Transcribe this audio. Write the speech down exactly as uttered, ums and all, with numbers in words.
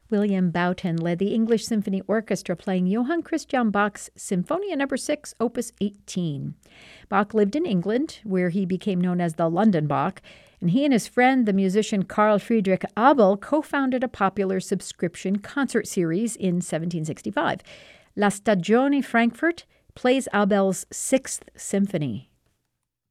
William Boughton led the English Symphony Orchestra playing Johann Christian Bach's Sinfonia Number six, Opus eighteen. Bach lived in England, where he became known as the London Bach, and he and his friend, the musician Carl Friedrich Abel, co-founded a popular subscription concert series in seventeen sixty-five. La Stagione Frankfurt plays Abel's Sixth Symphony.